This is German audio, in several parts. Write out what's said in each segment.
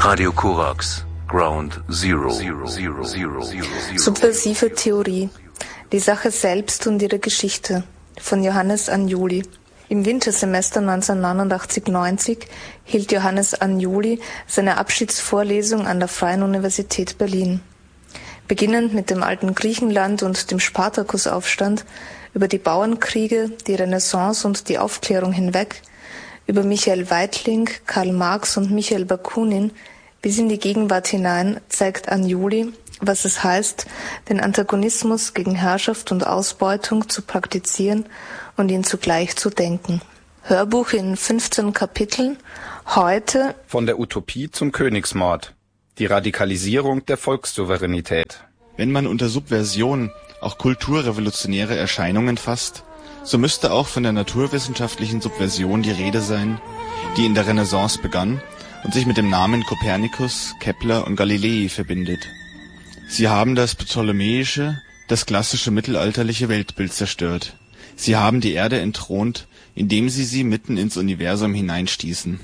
Radio Korax, Ground Zero. Subversive Theorie. Die Sache selbst und ihre Geschichte von Johannes Anjuli. Im Wintersemester 1989/90 hielt Johannes Anjuli seine Abschiedsvorlesung an der Freien Universität Berlin. Beginnend mit dem alten Griechenland und dem Spartakusaufstand, über die Bauernkriege, die Renaissance und die Aufklärung hinweg, über Michael Weitling, Karl Marx und Michael Bakunin bis in die Gegenwart hinein zeigt Anjuli, was es heißt, den Antagonismus gegen Herrschaft und Ausbeutung zu praktizieren und ihn zugleich zu denken. Hörbuch in 15 Kapiteln. Heute von der Utopie zum Königsmord. Die Radikalisierung der Volkssouveränität. Wenn man unter Subversion auch kulturrevolutionäre Erscheinungen fasst, so müsste auch von der naturwissenschaftlichen Subversion die Rede sein, die in der Renaissance begann und sich mit dem Namen Kopernikus, Kepler und Galilei verbindet. Sie haben das ptolemäische, das klassische mittelalterliche Weltbild zerstört. Sie haben die Erde entthront, indem sie mitten ins Universum hineinstießen.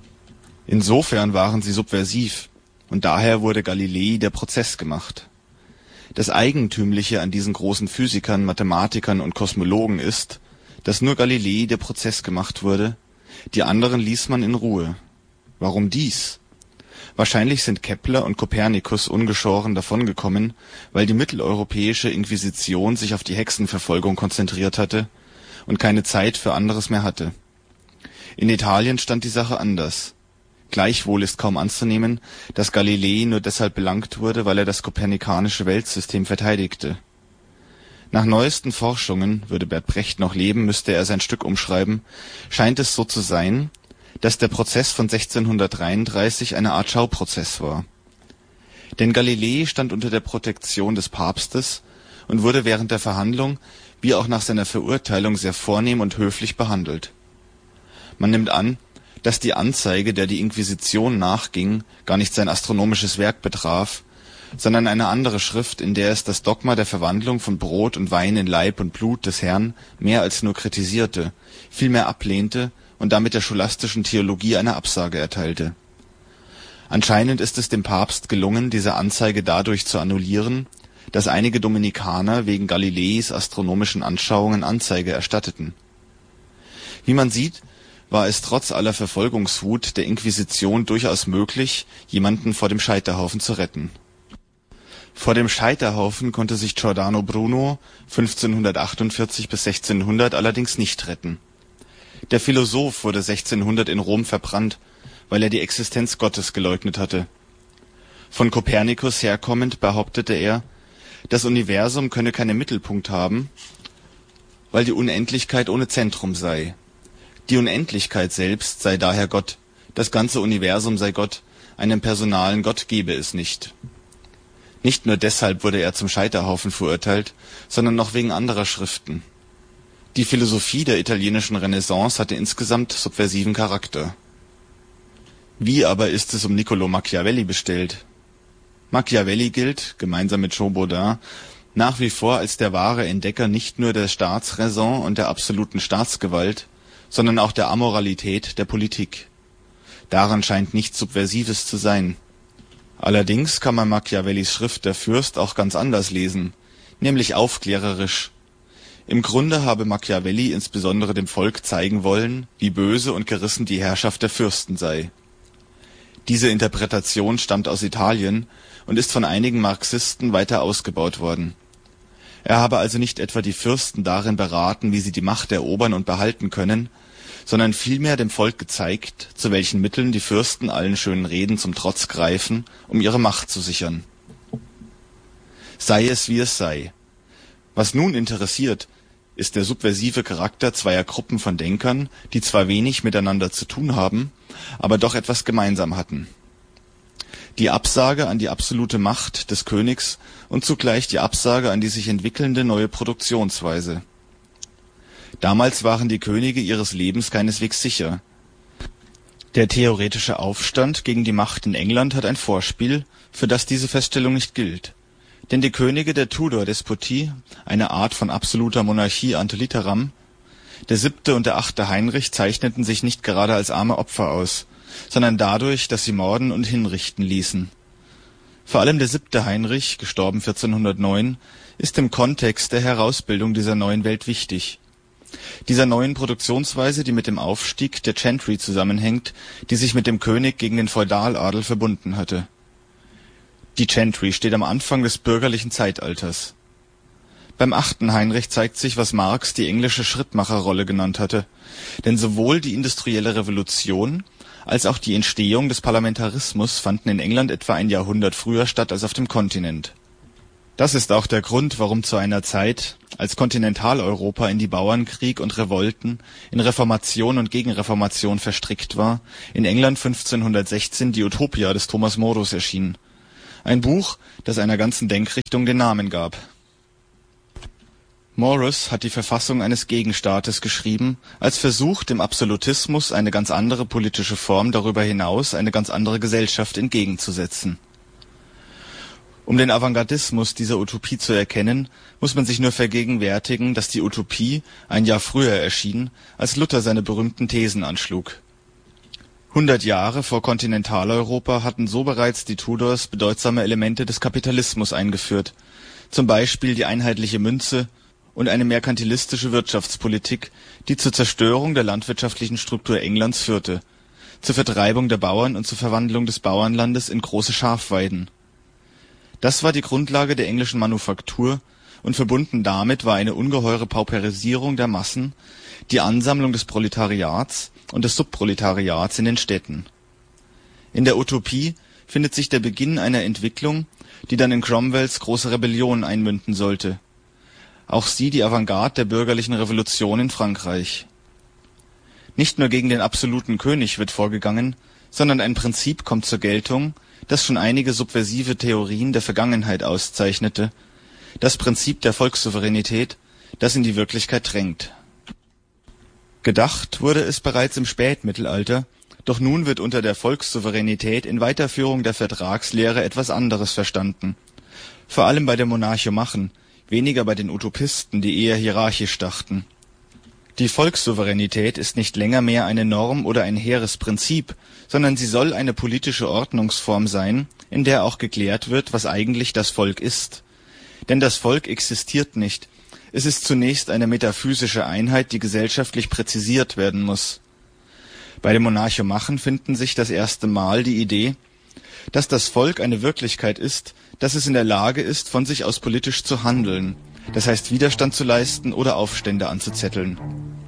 Insofern waren sie subversiv, und daher wurde Galilei der Prozess gemacht. Das Eigentümliche an diesen großen Physikern, Mathematikern und Kosmologen ist, dass nur Galilei der Prozess gemacht wurde, die anderen ließ man in Ruhe. Warum dies? Wahrscheinlich sind Kepler und Kopernikus ungeschoren davongekommen, weil die mitteleuropäische Inquisition sich auf die Hexenverfolgung konzentriert hatte und keine Zeit für anderes mehr hatte. In Italien stand die Sache anders. Gleichwohl ist kaum anzunehmen, dass Galilei nur deshalb belangt wurde, weil er das kopernikanische Weltsystem verteidigte. Nach neuesten Forschungen, würde Bert Brecht noch leben, müsste er sein Stück umschreiben, scheint es so zu sein, dass der Prozess von 1633 eine Art Schauprozess war. Denn Galilei stand unter der Protektion des Papstes und wurde während der Verhandlung wie auch nach seiner Verurteilung sehr vornehm und höflich behandelt. Man nimmt an, dass die Anzeige, der die Inquisition nachging, gar nicht sein astronomisches Werk betraf, sondern eine andere Schrift, in der es das Dogma der Verwandlung von Brot und Wein in Leib und Blut des Herrn mehr als nur kritisierte, vielmehr ablehnte und damit der scholastischen Theologie eine Absage erteilte. Anscheinend ist es dem Papst gelungen, diese Anzeige dadurch zu annullieren, dass einige Dominikaner wegen Galileis astronomischen Anschauungen Anzeige erstatteten. Wie man sieht, war es trotz aller Verfolgungswut der Inquisition durchaus möglich, jemanden vor dem Scheiterhaufen zu retten. Vor dem Scheiterhaufen konnte sich Giordano Bruno 1548 bis 1600 allerdings nicht retten. Der Philosoph wurde 1600 in Rom verbrannt, weil er die Existenz Gottes geleugnet hatte. Von Kopernikus herkommend behauptete er, das Universum könne keinen Mittelpunkt haben, weil die Unendlichkeit ohne Zentrum sei. Die Unendlichkeit selbst sei daher Gott, das ganze Universum sei Gott, einen personalen Gott gebe es nicht. Nicht nur deshalb wurde er zum Scheiterhaufen verurteilt, sondern noch wegen anderer Schriften. Die Philosophie der italienischen Renaissance hatte insgesamt subversiven Charakter. Wie aber ist es um Niccolò Machiavelli bestellt? Machiavelli gilt, gemeinsam mit Jean Baudin, nach wie vor als der wahre Entdecker nicht nur der Staatsräson und der absoluten Staatsgewalt, sondern auch der Amoralität der Politik. Daran scheint nichts Subversives zu sein. Allerdings kann man Machiavellis Schrift Der Fürst auch ganz anders lesen, nämlich aufklärerisch. Im Grunde habe Machiavelli insbesondere dem Volk zeigen wollen, wie böse und gerissen die Herrschaft der Fürsten sei. Diese Interpretation stammt aus Italien und ist von einigen Marxisten weiter ausgebaut worden. Er habe also nicht etwa die Fürsten darin beraten, wie sie die Macht erobern und behalten können, sondern vielmehr dem Volk gezeigt, zu welchen Mitteln die Fürsten allen schönen Reden zum Trotz greifen, um ihre Macht zu sichern. Sei es wie es sei. Was nun interessiert, ist der subversive Charakter zweier Gruppen von Denkern, die zwar wenig miteinander zu tun haben, aber doch etwas gemeinsam hatten. Die Absage an die absolute Macht des Königs und zugleich die Absage an die sich entwickelnde neue Produktionsweise. Damals waren die Könige ihres Lebens keineswegs sicher. Der theoretische Aufstand gegen die Macht in England hat ein Vorspiel, für das diese Feststellung nicht gilt. Denn die Könige der Tudor-Despotie, eine Art von absoluter Monarchie ante litteram, der 7. und der 8. Heinrich zeichneten sich nicht gerade als arme Opfer aus, sondern dadurch, dass sie morden und hinrichten ließen. Vor allem der 7. Heinrich, gestorben 1409, ist im Kontext der Herausbildung dieser neuen Welt wichtig. Dieser neuen Produktionsweise, die mit dem Aufstieg der Gentry zusammenhängt, die sich mit dem König gegen den Feudaladel verbunden hatte. Die Gentry steht am Anfang des bürgerlichen Zeitalters. Beim 8. Heinrich zeigt sich, was Marx die englische Schrittmacherrolle genannt hatte. Denn sowohl die industrielle Revolution als auch die Entstehung des Parlamentarismus fanden in England etwa ein Jahrhundert früher statt als auf dem Kontinent. Das ist auch der Grund, warum zu einer Zeit, als Kontinentaleuropa in die Bauernkrieg und Revolten, in Reformation und Gegenreformation verstrickt war, in England 1516 die Utopia des Thomas Morus erschien. Ein Buch, das einer ganzen Denkrichtung den Namen gab. Morus hat die Verfassung eines Gegenstaates geschrieben, als Versuch, dem Absolutismus eine ganz andere politische Form, darüber hinaus eine ganz andere Gesellschaft entgegenzusetzen. Um den Avantgardismus dieser Utopie zu erkennen, muss man sich nur vergegenwärtigen, dass die Utopie ein Jahr früher erschien, als Luther seine berühmten Thesen anschlug. 100 Jahre vor Kontinentaleuropa hatten so bereits die Tudors bedeutsame Elemente des Kapitalismus eingeführt, zum Beispiel die einheitliche Münze und eine merkantilistische Wirtschaftspolitik, die zur Zerstörung der landwirtschaftlichen Struktur Englands führte, zur Vertreibung der Bauern und zur Verwandlung des Bauernlandes in große Schafweiden. Das war die Grundlage der englischen Manufaktur, und verbunden damit war eine ungeheure Pauperisierung der Massen, die Ansammlung des Proletariats und des Subproletariats in den Städten. In der Utopie findet sich der Beginn einer Entwicklung, die dann in Cromwells große Rebellion einmünden sollte. Auch sie die Avantgarde der bürgerlichen Revolution in Frankreich. Nicht nur gegen den absoluten König wird vorgegangen, sondern ein Prinzip kommt zur Geltung, das schon einige subversive Theorien der Vergangenheit auszeichnete, das Prinzip der Volkssouveränität, das in die Wirklichkeit drängt. Gedacht wurde es bereits im Spätmittelalter, doch nun wird unter der Volkssouveränität in Weiterführung der Vertragslehre etwas anderes verstanden. Vor allem bei den Monarchomachen, weniger bei den Utopisten, die eher hierarchisch dachten. Die Volkssouveränität ist nicht länger mehr eine Norm oder ein hehres Prinzip, sondern sie soll eine politische Ordnungsform sein, in der auch geklärt wird, was eigentlich das Volk ist. Denn das Volk existiert nicht. Es ist zunächst eine metaphysische Einheit, die gesellschaftlich präzisiert werden muss. Bei den Monarchomachen finden sich das erste Mal die Idee, dass das Volk eine Wirklichkeit ist, dass es in der Lage ist, von sich aus politisch zu handeln, das heißt Widerstand zu leisten oder Aufstände anzuzetteln.